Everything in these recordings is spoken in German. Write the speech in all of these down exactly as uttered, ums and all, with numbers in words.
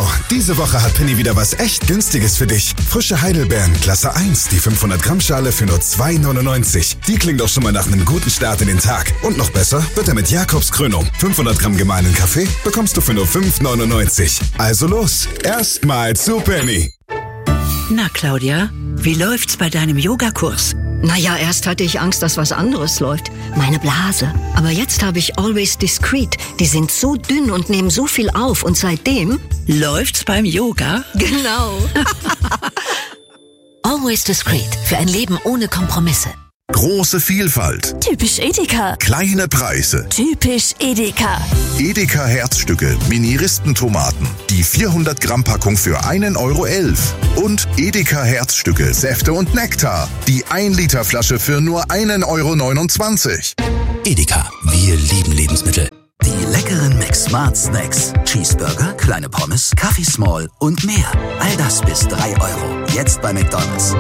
diese Woche hat Penny wieder was echt Günstiges für dich. Frische Heidelbeeren, Klasse eins, die fünfhundert Gramm Schale für nur zwei neunundneunzig. Die klingt doch schon mal nach einem guten Start in den Tag. Und noch besser wird er mit Jakobskrönung. fünfhundert Gramm gemahlenen Kaffee bekommst du für nur fünf neunundneunzig. Also los, erstmal zu Penny. Na Claudia, wie läuft's bei deinem Yogakurs? Naja, erst hatte ich Angst, dass was anderes läuft. Meine Blase. Aber jetzt habe ich Always Discreet. Die sind so dünn und nehmen so viel auf. Und seitdem... Läuft's beim Yoga? Genau. Always Discreet. Für ein Leben ohne Kompromisse. Große Vielfalt. Typisch Edeka. Kleine Preise. Typisch Edeka. Edeka Herzstücke, Mini-Ristentomaten. Die vierhundert Gramm Packung für einen Euro elf. Und Edeka Herzstücke, Säfte und Nektar. Die ein Liter Flasche für nur einen Euro neunundzwanzig. Edeka, wir lieben Lebensmittel. Die leckeren McSmart Snacks. Cheeseburger, kleine Pommes, Kaffee Small und mehr. All das bis drei Euro. Jetzt bei McDonald's.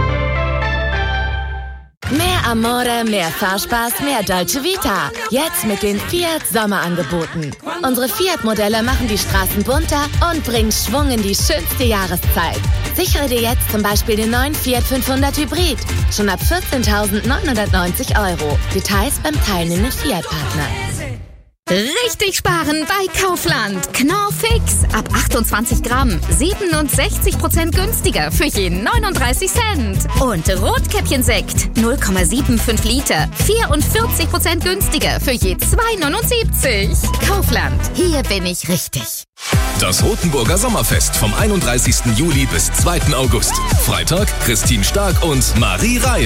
Mehr Amore, mehr Fahrspaß, mehr Dolce Vita. Jetzt mit den Fiat Sommerangeboten. Unsere Fiat-Modelle machen die Straßen bunter und bringen Schwung in die schönste Jahreszeit. Sichere dir jetzt zum Beispiel den neuen Fiat fünfhundert Hybrid. Schon ab vierzehntausendneunhundertneunzig Euro. Details beim teilnehmenden Fiat-Partner. Richtig sparen bei Kaufland. Knorr Fix. Ab achtundzwanzig Gramm. siebenundsechzig Prozent günstiger für jeden neununddreißig Cent. Und Rotkäppchensekt. null Komma fünfundsiebzig Liter. vierundvierzig Prozent günstiger für je zwei neunundsiebzig. Kaufland. Hier bin ich richtig. Das Rotenburger Sommerfest vom einunddreißigsten Juli bis zweiten August. Freitag Christine Stark und Marie Reim.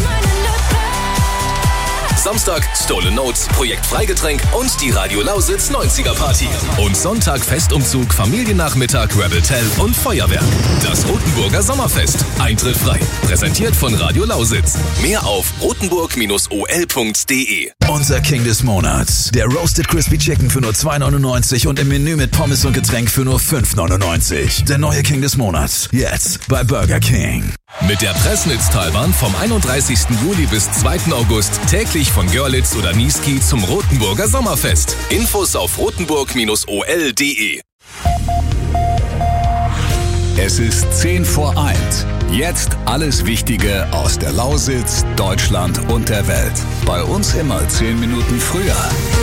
Samstag Stolen Notes, Projekt Freigetränk und die Radio Lausitz neunziger Party. Und Sonntag Festumzug, Familiennachmittag, Rebel Tell und Feuerwerk. Das Rotenburger Sommerfest. Eintritt frei. Präsentiert von Radio Lausitz. Mehr auf rotenburg o l punkt d e. Unser King des Monats. Der Roasted Crispy Chicken für nur zwei neunundneunzig und im Menü mit Pommes und Getränk für nur fünf neunundneunzig. Der neue King des Monats. Jetzt bei Burger King. Mit der Pressnitztalbahn vom einunddreißigsten Juli bis zweiten August täglich von Görlitz oder Niesky zum Rotenburger Sommerfest. Infos auf rotenburg o l punkt d e. Es ist zehn vor eins. Jetzt alles Wichtige aus der Lausitz, Deutschland und der Welt. Bei uns immer zehn Minuten früher.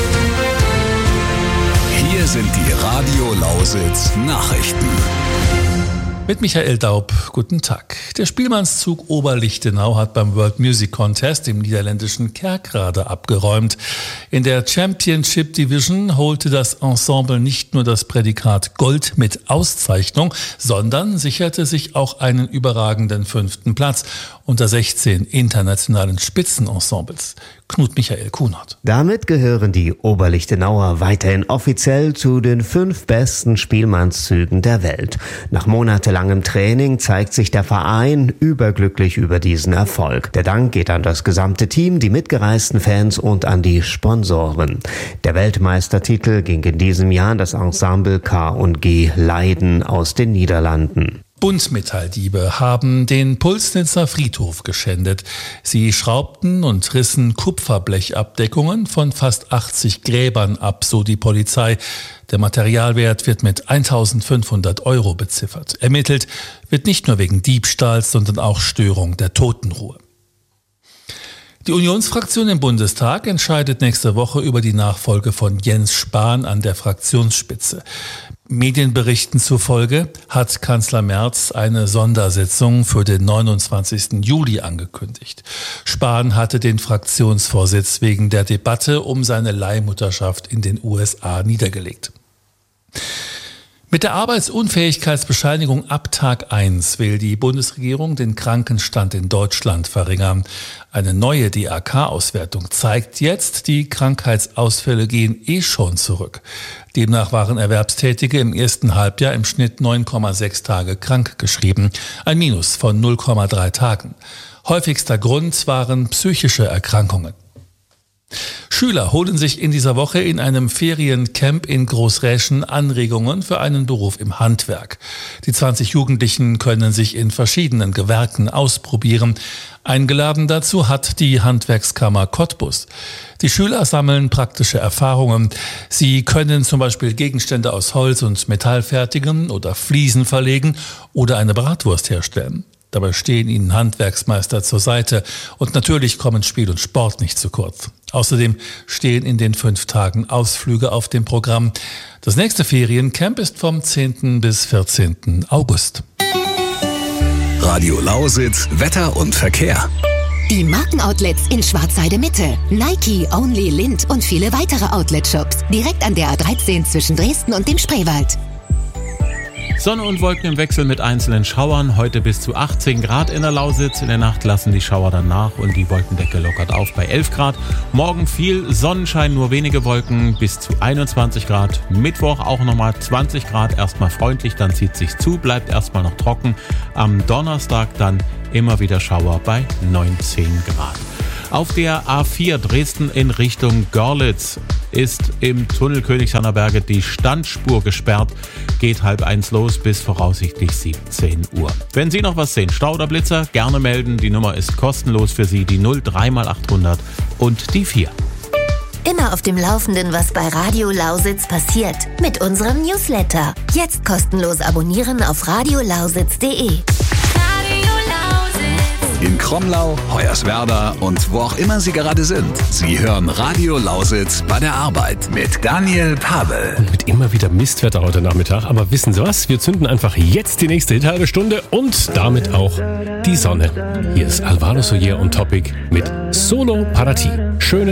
Hier sind die Radio Lausitz Nachrichten. Mit Michael Daub, guten Tag. Der Spielmannszug Oberlichtenau hat beim World Music Contest im niederländischen Kerkrade abgeräumt. In der Championship Division holte das Ensemble nicht nur das Prädikat Gold mit Auszeichnung, sondern sicherte sich auch einen überragenden fünften Platz unter sechzehn internationalen Spitzenensembles. Knut Michael Kuhnert. Damit gehören die Oberlichtenauer weiterhin offiziell zu den fünf besten Spielmannszügen der Welt. Nach monatelangem Training zeigt sich der Verein überglücklich über diesen Erfolg. Der Dank geht an das gesamte Team, die mitgereisten Fans und an die Sponsoren. Der Weltmeistertitel ging in diesem Jahr an das Ensemble K und G Leiden aus den Niederlanden. Buntmetalldiebe haben den Pulsnitzer Friedhof geschändet. Sie schraubten und rissen Kupferblechabdeckungen von fast achtzig Gräbern ab, so die Polizei. Der Materialwert wird mit eintausendfünfhundert Euro beziffert. Ermittelt wird nicht nur wegen Diebstahls, sondern auch Störung der Totenruhe. Die Unionsfraktion im Bundestag entscheidet nächste Woche über die Nachfolge von Jens Spahn an der Fraktionsspitze. Medienberichten zufolge hat Kanzler Merz eine Sondersitzung für den neunundzwanzigsten Juli angekündigt. Spahn hatte den Fraktionsvorsitz wegen der Debatte um seine Leihmutterschaft in den U S A niedergelegt. Mit der Arbeitsunfähigkeitsbescheinigung ab Tag eins will die Bundesregierung den Krankenstand in Deutschland verringern. Eine neue D A K-Auswertung zeigt jetzt, die Krankheitsausfälle gehen eh schon zurück. Demnach waren Erwerbstätige im ersten Halbjahr im Schnitt neun Komma sechs Tage krankgeschrieben, ein Minus von null Komma drei Tagen. Häufigster Grund waren psychische Erkrankungen. Schüler holen sich in dieser Woche in einem Feriencamp in Großräschen Anregungen für einen Beruf im Handwerk. Die zwanzig Jugendlichen können sich in verschiedenen Gewerken ausprobieren. Eingeladen dazu hat die Handwerkskammer Cottbus. Die Schüler sammeln praktische Erfahrungen. Sie können zum Beispiel Gegenstände aus Holz und Metall fertigen oder Fliesen verlegen oder eine Bratwurst herstellen. Dabei stehen ihnen Handwerksmeister zur Seite und natürlich kommen Spiel und Sport nicht zu kurz. Außerdem stehen in den fünf Tagen Ausflüge auf dem Programm. Das nächste Feriencamp ist vom zehnten bis vierzehnten August. Radio Lausitz, Wetter und Verkehr. Die Markenoutlets in Schwarzheide Mitte, Nike, Only, Lind und viele weitere Outlet-Shops. Direkt an der A dreizehn zwischen Dresden und dem Spreewald. Sonne und Wolken im Wechsel mit einzelnen Schauern. Heute bis zu achtzehn Grad in der Lausitz. In der Nacht lassen die Schauer dann nach und die Wolkendecke lockert auf bei elf Grad. Morgen viel Sonnenschein, nur wenige Wolken bis zu einundzwanzig Grad. Mittwoch auch nochmal zwanzig Grad. Erstmal freundlich, dann zieht sich zu, bleibt erstmal noch trocken. Am Donnerstag dann immer wieder Schauer bei neunzehn Grad. Auf der A vier Dresden in Richtung Görlitz ist im Tunnel Königshainer Berge die Standspur gesperrt. Geht halb eins los bis voraussichtlich siebzehn Uhr. Wenn Sie noch was sehen, Stau oder Blitzer, gerne melden. Die Nummer ist kostenlos für Sie, die null drei mal achthundert und die vier. Immer auf dem Laufenden, was bei Radio Lausitz passiert. Mit unserem Newsletter. Jetzt kostenlos abonnieren auf radiolausitz punkt de. In Kromlau, Hoyerswerda und wo auch immer Sie gerade sind. Sie hören Radio Lausitz bei der Arbeit mit Daniel Pavel. Und mit immer wieder Mistwetter heute Nachmittag. Aber wissen Sie was? Wir zünden einfach jetzt die nächste halbe Stunde und damit auch die Sonne. Hier ist Alvaro Soler und Topic mit Solo para ti. Schöne